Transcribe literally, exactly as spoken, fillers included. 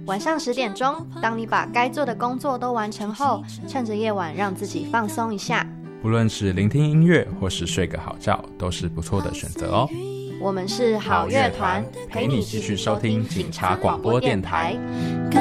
晚上十点钟，当你把该做的工作都完成后，趁着夜晚让自己放松一下。 不论是聆听音乐或是睡个好觉，都是不错的选择哦。 我们是好乐团，陪你继续收听警察广播电台。